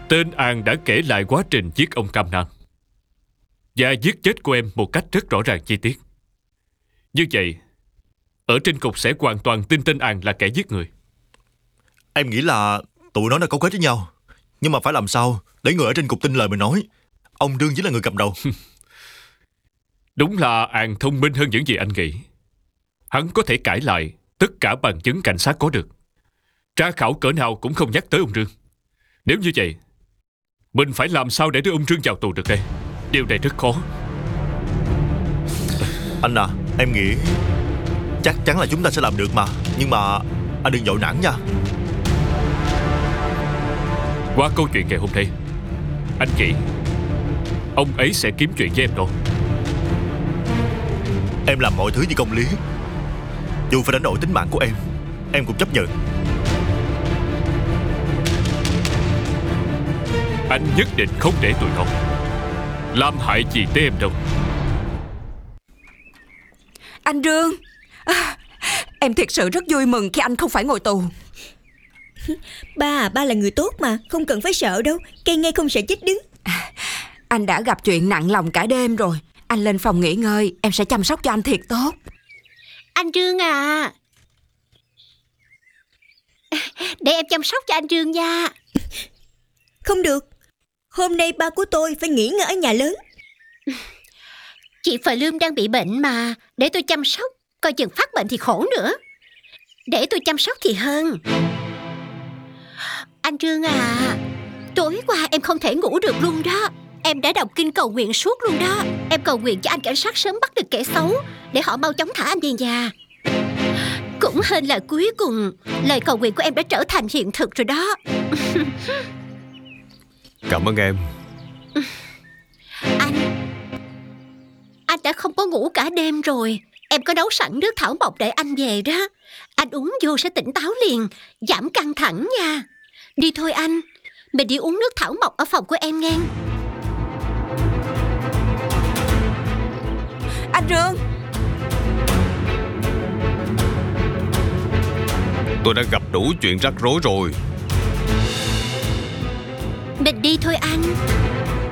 Tên An đã kể lại quá trình giết ông Cam Nam và giết chết cô em một cách rất rõ ràng chi tiết. Như vậy, ở trên cục sẽ hoàn toàn tin tên An là kẻ giết người. Em nghĩ là tụi nó đã cấu kết với nhau, nhưng mà phải làm sao để người ở trên cục tin lời mình nói. Ông Trương chính là người cầm đầu. Đúng là An thông minh hơn những gì anh nghĩ. Hắn có thể cãi lại tất cả bằng chứng cảnh sát có được. Tra khảo cỡ nào cũng không nhắc tới ông Trương. Nếu như vậy, mình phải làm sao để đưa ông Trương vào tù được đây? Điều này rất khó. Anh à, em nghĩ chắc chắn là chúng ta sẽ làm được mà. Nhưng mà anh đừng vội nản nha. Qua câu chuyện ngày hôm nay, anh nghĩ ông ấy sẽ kiếm chuyện với em đâu. Em làm mọi thứ vì công lý. Dù phải đánh đổi tính mạng của em cũng chấp nhận. Anh nhất định không để tụi nó làm hại gì tới em đâu. Anh Trương, em thiệt sự rất vui mừng khi anh không phải ngồi tù. Ba là người tốt mà, không cần phải sợ đâu. Cây ngay không sợ chết đứng. Anh đã gặp chuyện nặng lòng cả đêm rồi. Anh lên phòng nghỉ ngơi, em sẽ chăm sóc cho anh thiệt tốt. Anh Trương à, để em chăm sóc cho anh Trương nha. Không được, hôm nay ba của tôi phải nghỉ ngơi ở nhà lớn. Chị Phờ Lương đang bị bệnh mà, để tôi chăm sóc. Coi chừng phát bệnh thì khổ nữa. Để tôi chăm sóc thì hơn. Anh Trương à, tối qua em không thể ngủ được luôn đó. Em đã đọc kinh cầu nguyện suốt luôn đó. Em cầu nguyện cho anh cảnh sát sớm bắt được kẻ xấu, để họ mau chóng thả anh về nhà. Cũng hên là cuối cùng lời cầu nguyện của em đã trở thành hiện thực rồi đó. Cảm ơn em. Anh đã không có ngủ cả đêm rồi. Em có nấu sẵn nước thảo mộc để anh về đó. Anh uống vô sẽ tỉnh táo liền, giảm căng thẳng nha. Đi thôi anh, mình đi uống nước thảo mộc ở phòng của em nghe. Anh Trương, Tôi đã gặp đủ chuyện rắc rối rồi. Mình đi thôi anh.